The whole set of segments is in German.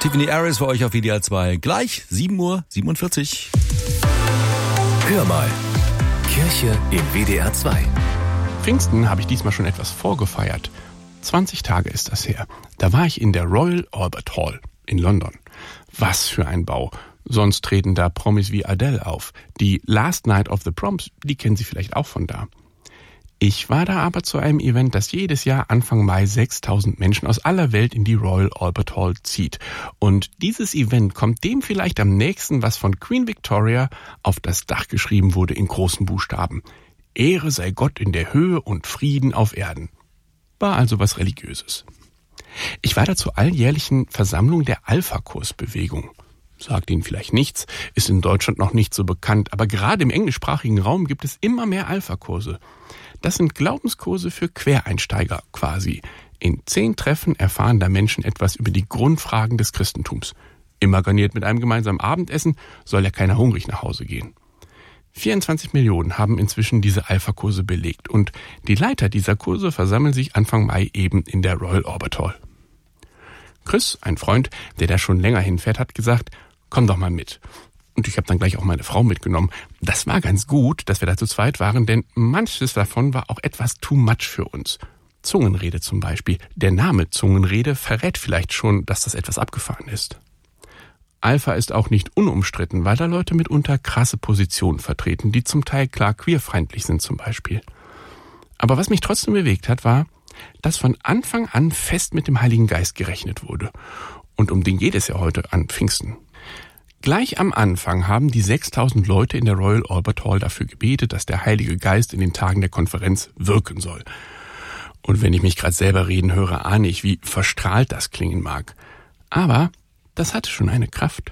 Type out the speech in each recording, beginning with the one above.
Tiffany Harris für euch auf WDR 2. Gleich 7:47 Uhr. Hör mal. Kirche in WDR 2. Pfingsten habe ich diesmal schon etwas vorgefeiert. 20 Tage ist das her. Da war ich in der Royal Albert Hall in London. Was für ein Bau. Sonst treten da Promis wie Adele auf. Die Last Night of the Proms, die kennen Sie vielleicht auch von da. Ich war da aber zu einem Event, das jedes Jahr Anfang Mai 6.000 Menschen aus aller Welt in die Royal Albert Hall zieht. Und dieses Event kommt dem vielleicht am nächsten, was von Queen Victoria auf das Dach geschrieben wurde in großen Buchstaben. Ehre sei Gott in der Höhe und Frieden auf Erden. War also was Religiöses. Ich war da zur alljährlichen Versammlung der Alpha-Kurs-Bewegung. Sagt Ihnen vielleicht nichts, ist in Deutschland noch nicht so bekannt, aber gerade im englischsprachigen Raum gibt es immer mehr Alpha-Kurse. Das sind Glaubenskurse für Quereinsteiger quasi. In 10 Treffen erfahren da Menschen etwas über die Grundfragen des Christentums. Immer garniert mit einem gemeinsamen Abendessen, soll ja keiner hungrig nach Hause gehen. 24 Millionen haben inzwischen diese Alpha-Kurse belegt und die Leiter dieser Kurse versammeln sich Anfang Mai eben in der Royal Albert Hall. Chris, ein Freund, der da schon länger hinfährt, hat gesagt, komm doch mal mit. Und ich habe dann gleich auch meine Frau mitgenommen. Das war ganz gut, dass wir da zu zweit waren, denn manches davon war auch etwas too much für uns. Zungenrede zum Beispiel. Der Name Zungenrede verrät vielleicht schon, dass das etwas abgefahren ist. Alpha ist auch nicht unumstritten, weil da Leute mitunter krasse Positionen vertreten, die zum Teil klar queerfeindlich sind zum Beispiel. Aber was mich trotzdem bewegt hat, war, dass von Anfang an fest mit dem Heiligen Geist gerechnet wurde. Und um den geht es ja heute an Pfingsten. Gleich am Anfang haben die 6.000 Leute in der Royal Albert Hall dafür gebetet, dass der Heilige Geist in den Tagen der Konferenz wirken soll. Und wenn ich mich gerade selber reden höre, ahne ich, wie verstrahlt das klingen mag. Aber das hatte schon eine Kraft.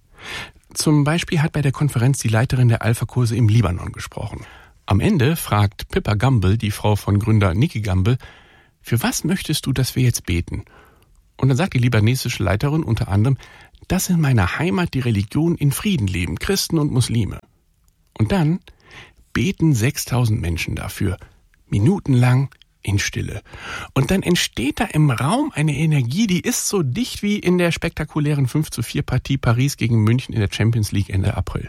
Zum Beispiel hat bei der Konferenz die Leiterin der Alpha-Kurse im Libanon gesprochen. Am Ende fragt Pippa Gamble, die Frau von Gründer Nicky Gamble, für was möchtest du, dass wir jetzt beten? Und dann sagt die libanesische Leiterin unter anderem, dass in meiner Heimat die Religion in Frieden leben, Christen und Muslime. Und dann beten 6.000 Menschen dafür, minutenlang in Stille. Und dann entsteht da im Raum eine Energie, die ist so dicht wie in der spektakulären 5:4 Partie Paris gegen München in der Champions League Ende April.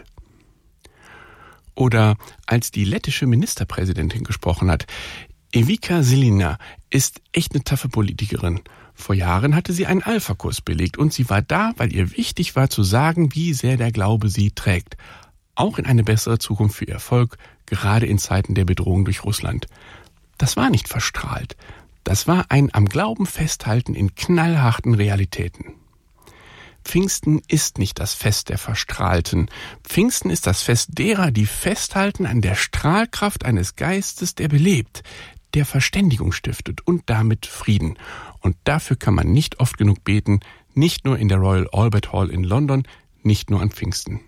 Oder als die lettische Ministerpräsidentin gesprochen hat, Ivica Silina ist echt eine taffe Politikerin. Vor Jahren hatte sie einen Alpha-Kurs belegt und sie war da, weil ihr wichtig war zu sagen, wie sehr der Glaube sie trägt. Auch in eine bessere Zukunft für ihr Volk, gerade in Zeiten der Bedrohung durch Russland. Das war nicht verstrahlt. Das war ein am Glauben festhalten in knallharten Realitäten. Pfingsten ist nicht das Fest der Verstrahlten. Pfingsten ist das Fest derer, die festhalten an der Strahlkraft eines Geistes, der belebt, der Verständigung stiftet und damit Frieden. Und dafür kann man nicht oft genug beten, nicht nur in der Royal Albert Hall in London, nicht nur an Pfingsten.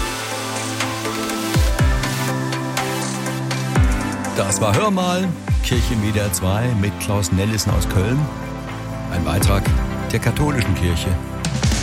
Das war Hör mal, Kirche in WDR 2 mit Klaus Nellissen aus Köln. Ein Beitrag der katholischen Kirche.